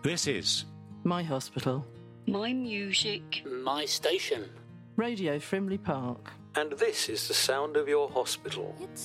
This is My hospital. My music. My station. Radio Frimley Park. And this is the sound of your hospital. It's